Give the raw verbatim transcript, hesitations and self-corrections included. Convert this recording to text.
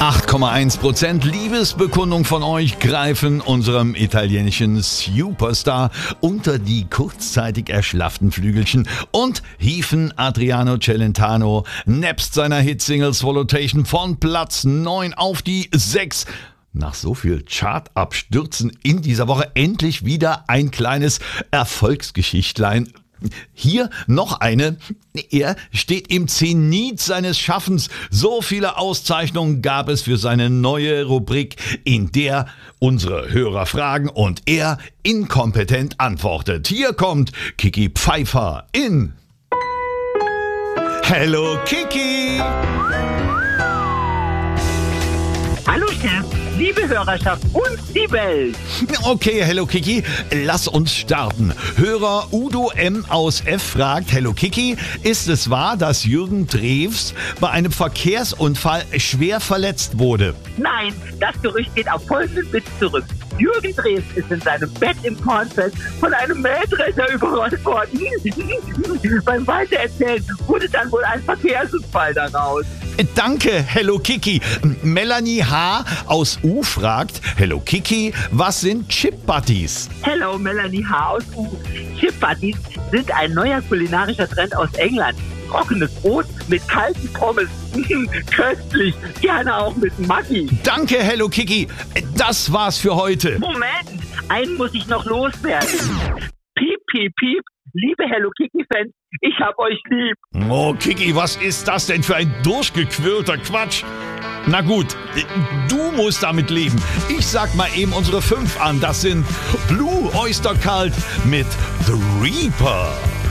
acht Komma eins Prozent Liebesbekundung von euch greifen unserem italienischen Superstar unter die kurzzeitig erschlafften Flügelchen und hieven Adriano Celentano nebst seiner Hitsingle Swallowtation von Platz neun auf die sechs. Nach so viel Chartabstürzen in dieser Woche endlich wieder ein kleines Erfolgsgeschichtlein. Hier noch eine. Er steht im Zenit seines Schaffens. So viele Auszeichnungen gab es für seine neue Rubrik, in der unsere Hörer fragen und er inkompetent antwortet. Hier kommt Kiki Pfeiffer in Hello Kiki! Hallo Chef, liebe Hörerschaft und die Welt. Okay, Hello Kiki, lass uns starten. Hörer Udo M. aus F. fragt, Hello Kiki, ist es wahr, dass Jürgen Drews bei einem Verkehrsunfall schwer verletzt wurde? Nein, das Gerücht geht auf folgenden Witz zurück. Jürgen Drews ist in seinem Bett im Kornfeld von einem Mähdrescher überrollt worden. Beim Weitererzählen wurde dann wohl ein Verkehrsunfall daraus. Danke, Hello Kiki. Melanie H. aus U fragt, Hello Kiki, was sind Chip Buddies? Hello, Melanie H. aus U. Chip Buddies sind ein neuer kulinarischer Trend aus England. Trockenes Brot mit kalten Pommes. Köstlich. Gerne auch mit Maggi. Danke, Hello Kiki. Das war's für heute. Moment, einen muss ich noch loswerden. Piep, piep, piep. Liebe Hello Kiki-Fans, ich hab euch lieb. Oh, Kiki, was ist das denn für ein durchgequirlter Quatsch? Na gut, du musst damit leben. Ich sag mal eben unsere fünf an. Das sind Blue Oyster Cult mit The Reaper.